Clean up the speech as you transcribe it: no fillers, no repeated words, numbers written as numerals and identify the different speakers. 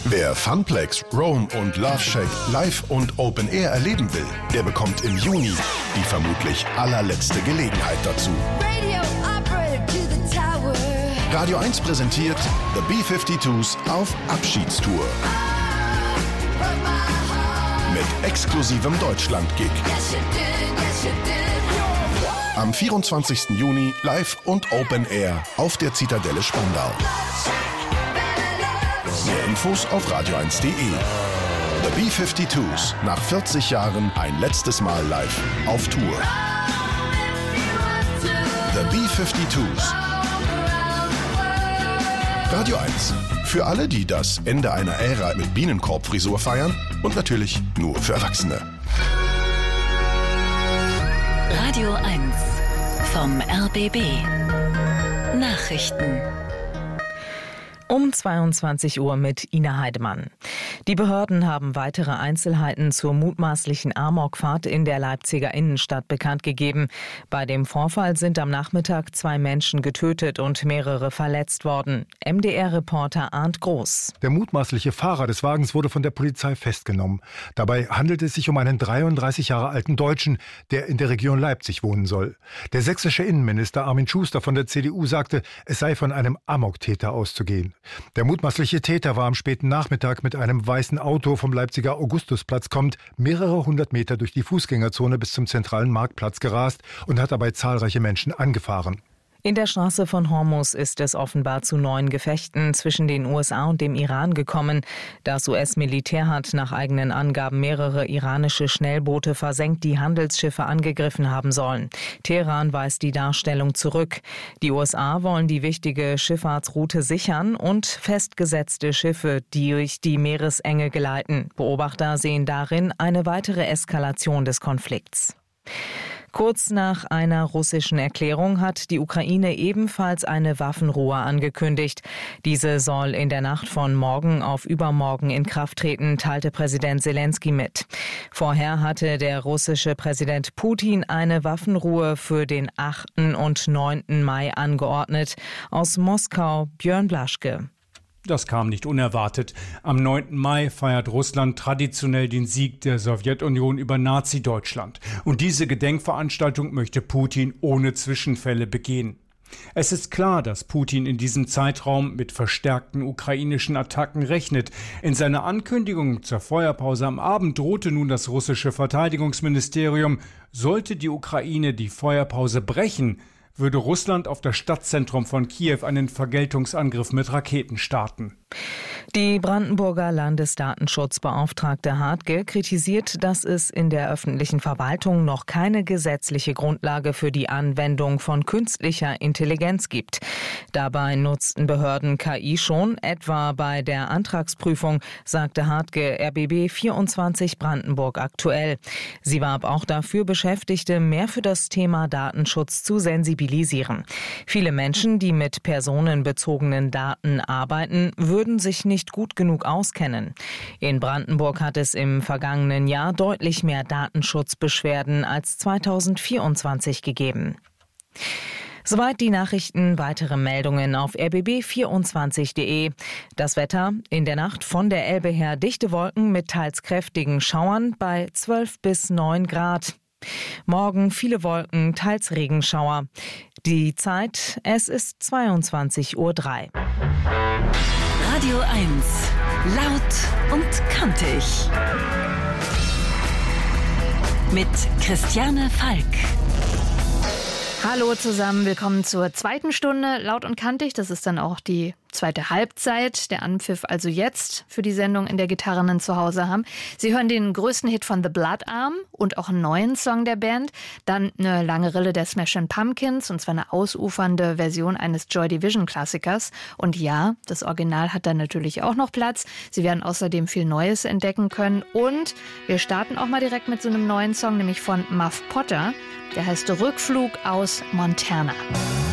Speaker 1: Wer Funplex, Rome und Love Shack live und Open Air erleben will, der bekommt im Juni die vermutlich allerletzte Gelegenheit dazu. Radio 1 präsentiert The B-52s auf Abschiedstour. Mit exklusivem Deutschland-Gig. Am 24. Juni live und Open Air auf der Zitadelle Spandau. Mehr Infos auf radio1.de. The B-52s, nach 40 Jahren ein letztes Mal live auf Tour. The B-52s. Radio 1. Für alle, die das Ende einer Ära mit Bienenkorbfrisur feiern und natürlich nur für Erwachsene.
Speaker 2: Radio 1 vom RBB. Nachrichten.
Speaker 3: Um 22 Uhr mit Ina Heidemann. Die Behörden haben weitere Einzelheiten zur mutmaßlichen Amokfahrt in der Leipziger Innenstadt bekannt gegeben. Bei dem Vorfall sind am Nachmittag 2 Menschen getötet und mehrere verletzt worden. MDR-Reporter Arndt Groß.
Speaker 4: Der mutmaßliche Fahrer des Wagens wurde von der Polizei festgenommen. Dabei handelt es sich um einen 33 Jahre alten Deutschen, der in der Region Leipzig wohnen soll. Der sächsische Innenminister Armin Schuster von der CDU sagte, es sei von einem Amoktäter auszugehen. Der mutmaßliche Täter war am späten Nachmittag mit einem weißen Auto vom Leipziger Augustusplatz kommend mehrere hundert Meter durch die Fußgängerzone bis zum zentralen Marktplatz gerast und hat dabei zahlreiche Menschen angefahren.
Speaker 3: In der Straße von Hormuz ist es offenbar zu neuen Gefechten zwischen den USA und dem Iran gekommen. Das US-Militär hat nach eigenen Angaben mehrere iranische Schnellboote versenkt, die Handelsschiffe angegriffen haben sollen. Teheran weist die Darstellung zurück. Die USA wollen die wichtige Schifffahrtsroute sichern und festgesetzte Schiffe durch die Meeresenge geleiten. Beobachter sehen darin eine weitere Eskalation des Konflikts. Kurz nach einer russischen Erklärung hat die Ukraine ebenfalls eine Waffenruhe angekündigt. Diese soll in der Nacht von morgen auf übermorgen in Kraft treten, teilte Präsident Zelensky mit. Vorher hatte der russische Präsident Putin eine Waffenruhe für den 8. und 9. Mai angeordnet. Aus Moskau Björn Blaschke.
Speaker 5: Das kam nicht unerwartet. Am 9. Mai feiert Russland traditionell den Sieg der Sowjetunion über Nazi-Deutschland. Und diese Gedenkveranstaltung möchte Putin ohne Zwischenfälle begehen. Es ist klar, dass Putin in diesem Zeitraum mit verstärkten ukrainischen Attacken rechnet. In seiner Ankündigung zur Feuerpause am Abend drohte nun das russische Verteidigungsministerium, sollte die Ukraine die Feuerpause brechen, würde Russland auf das Stadtzentrum von Kiew einen Vergeltungsangriff mit Raketen starten.
Speaker 3: Die Brandenburger Landesdatenschutzbeauftragte Hartge kritisiert, dass es in der öffentlichen Verwaltung noch keine gesetzliche Grundlage für die Anwendung von künstlicher Intelligenz gibt. Dabei nutzten Behörden KI schon, etwa bei der Antragsprüfung, sagte Hartge RBB 24 Brandenburg aktuell. Sie warb auch dafür, Beschäftigte mehr für das Thema Datenschutz zu sensibilisieren. Viele Menschen, die mit personenbezogenen Daten arbeiten, würden sich nicht gut genug auskennen. In Brandenburg hat es im vergangenen Jahr deutlich mehr Datenschutzbeschwerden als 2024 gegeben. Soweit die Nachrichten, weitere Meldungen auf rbb24.de. Das Wetter: in der Nacht von der Elbe her dichte Wolken mit teils kräftigen Schauern bei 12 bis 9 Grad. Morgen viele Wolken, teils Regenschauer. Die Zeit, es ist 22:03 Uhr.
Speaker 2: Radio 1, laut und kantig. Mit Christiane Falk.
Speaker 6: Hallo zusammen, willkommen zur zweiten Stunde Laut und Kantig. Das ist dann auch die zweite Halbzeit, der Anpfiff also jetzt für die Sendung, in der Gitarrinnen zu Hause haben. Sie hören den größten Hit von The Blood Arm und auch einen neuen Song der Band. Dann eine lange Rille der Smashing Pumpkins, und zwar eine ausufernde Version eines Joy Division Klassikers. Und ja, das Original hat dann natürlich auch noch Platz. Sie werden außerdem viel Neues entdecken können. Und wir starten auch mal direkt mit so einem neuen Song, nämlich von Muff Potter. Der heißt Rückflug aus Montana.